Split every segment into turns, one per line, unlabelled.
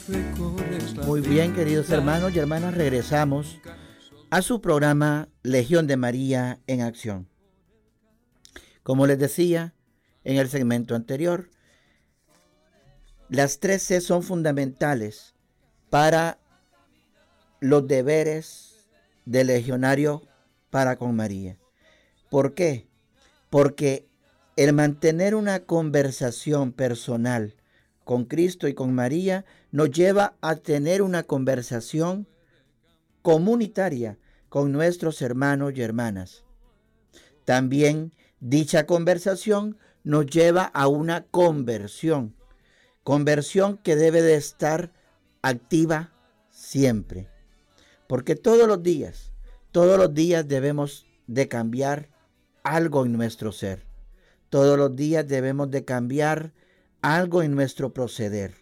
Muy bien, queridos hermanos y hermanas, regresamos a su programa Legión de María en Acción. Como les decía en el segmento anterior, las 3 C son fundamentales para los deberes del legionario para con María. ¿Por qué? Porque el mantener una conversación personal con Cristo y con María nos lleva a tener una conversación comunitaria con nuestros hermanos y hermanas. También dicha conversación nos lleva a una conversión que debe de estar activa siempre. Porque todos los días debemos de cambiar algo en nuestro ser. Todos los días debemos de cambiar algo en nuestro proceder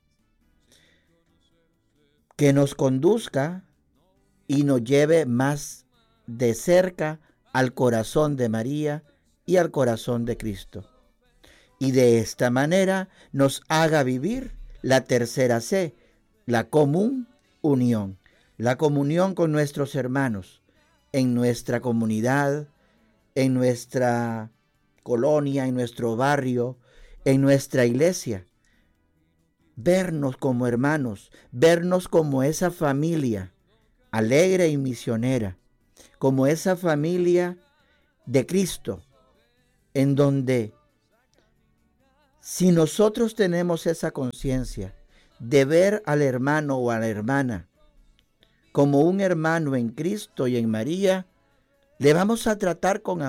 que nos conduzca y nos lleve más de cerca al corazón de María y al corazón de Cristo. Y de esta manera nos haga vivir la tercera C, la común unión, la comunión con nuestros hermanos en nuestra comunidad, en nuestra colonia, en nuestro barrio, en nuestra iglesia. Vernos como hermanos, vernos como esa familia alegre y misionera, como esa familia de Cristo, en donde si nosotros tenemos esa conciencia de ver al hermano o a la hermana como un hermano en Cristo y en María, le vamos a tratar con